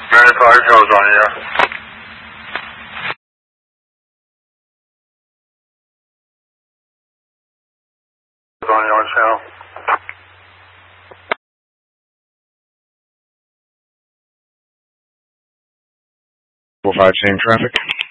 95 goes on here. On your channel. 45, same traffic.